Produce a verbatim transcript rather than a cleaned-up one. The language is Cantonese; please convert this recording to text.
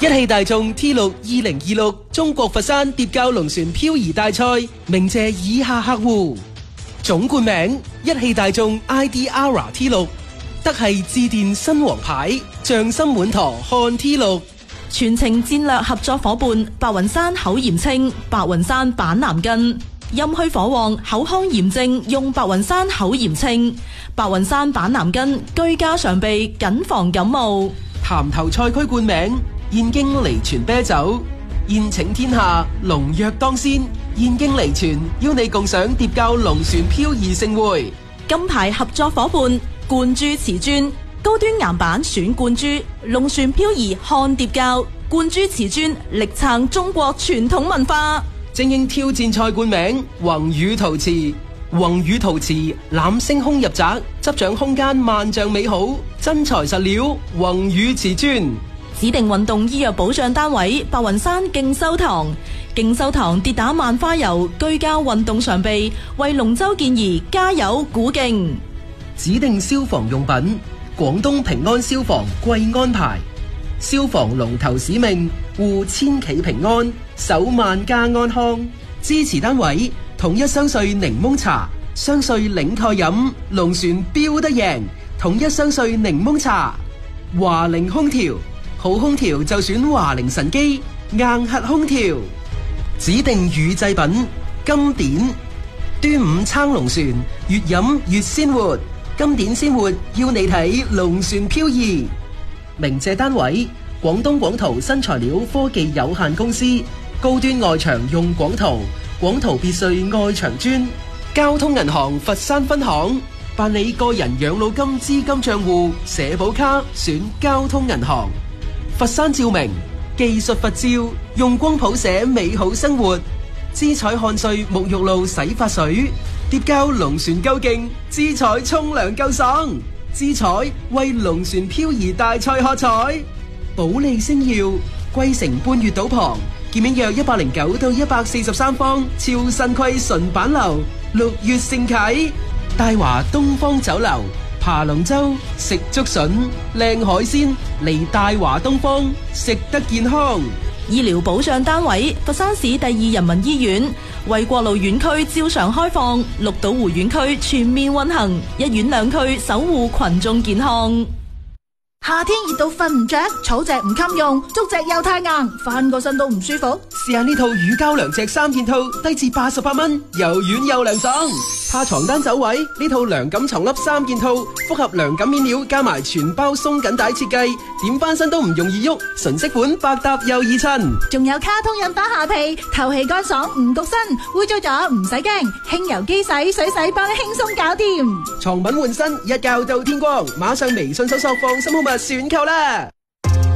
一汽大眾 T 六二零二六中國佛山蝶膠龍船漂移大賽鳴謝以下客戶：總冠名一汽大眾 I D Aura T 六，德系致電新王牌，匠心滿堂漢 T 六。 全程戰略合作伙伴白雲山口炎清、白雲山板藍根，陰虛火旺、口腔炎症用白雲山口炎清、白雲山板藍根，居家常備，謹防感冒。 潭頭賽區冠名燕京梨泉啤酒，宴請天下，龍躍當先。燕京梨泉邀你共賞蝶膠龍船漂移盛會。 金牌合作伙伴冠珠瓷磚，高端岩板選冠珠，龍船漂移看蝶膠，冠珠瓷磚力撐中國傳統文化。 精英挑戰賽冠名宏宇陶瓷，宏宇陶瓷攬星空入宅，執掌空間萬丈美好，真材實料宏宇瓷磚。 指定運動醫藥保障單位白雲山勁修堂，勁修堂跌打萬花油居家運動常備，為龍舟健兒加油鼓勁。 指定消防用品廣東平安消防貴安牌，消防龍頭使命護千企平安，守萬家安康。支持單位統一雙穗檸檬茶，雙穗檸蓋飲，龍船飆得贏。統一雙穗檸檬茶。華菱空調，好空調就選華菱神機硬核空調。指定乳製品金典，端午撐龍船，越飲越鮮活。金典鮮活要你睇龍船漂移。鳴謝單位廣東廣圖新材料科技有限公司，高端外牆用廣圖，廣圖別墅外牆磚。交通銀行佛山分行，辦理個人養老金資金賬戶社保卡選交通銀行。佛山照明技術佛照，用光譜寫美好生活。姿彩漢萃沐浴露洗髮水，蝶膠龍船夠勁，姿彩沖涼夠爽。姿彩為龍船漂移大賽喝彩。保利星耀桂城半月島旁，建面約一百零九到一百四十三方，超新規純板樓，六月盛啟。大華東方酒樓爬龍舟食竹筍，靚海鮮嚟大華東方，食得健康。 醫療保障單位佛山市第二人民醫院，為國路院區照常開放，綠島湖院區全面運行，一院兩區守護群眾健康。 夏天熱到瞓唔着，草席唔襟用，竹席又太硬，翻個身都唔舒服。 試下呢套乳膠涼席三件套，低至八十八蚊，又軟又涼爽。怕床單走位，呢套涼感床笠三件套，複合涼感面料加埋全包鬆緊帶設計，點翻身都唔容易喐，純色款百搭又易襯。 仲有卡通印花下被，透氣乾爽唔焗身，污糟咗唔使驚，輕油機洗水洗幫你輕鬆搞掂。 床品換新，一覺到天光，馬上微信搜索放心好物選購啦。